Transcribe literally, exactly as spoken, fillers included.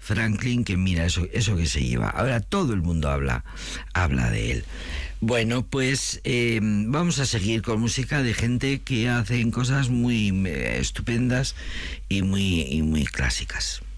Franklin, que mira eso, eso que se lleva. Ahora todo el mundo habla, habla de él. Bueno, pues eh, vamos a seguir con música de gente que hacen cosas muy eh, estupendas y muy, y muy clásicas.